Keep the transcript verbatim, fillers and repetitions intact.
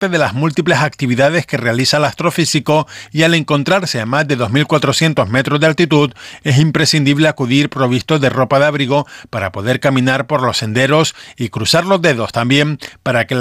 parte de las múltiples actividades que realiza el astrofísico y al encontrarse a más de dos mil cuatrocientos metros de altitud es imprescindible acudir provisto de ropa de abrigo para poder caminar por los senderos y cruzar los dedos también para que la